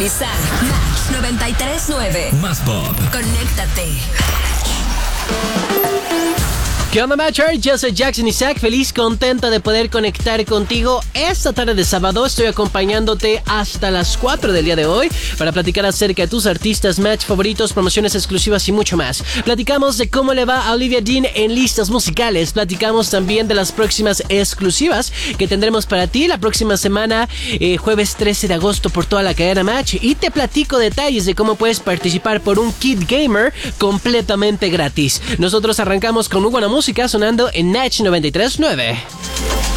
sintonizar Match 93.9. Más pop. Conéctate. ¿Qué onda, Matcher? Yo soy Jackson Isaac, feliz, contento de poder conectar contigo esta tarde de sábado. Estoy acompañándote hasta las 4 del día de hoy para platicar acerca de tus artistas Match favoritos, promociones exclusivas y mucho más. Platicamos de cómo le va a Olivia Dean en listas musicales. Platicamos también de las próximas exclusivas que tendremos para ti la próxima semana, jueves 13 de agosto por toda la cadena Match. Y te platico detalles de cómo puedes participar por un kit gamer completamente gratis. Nosotros arrancamos con muy buena música sonando en Match 93.9.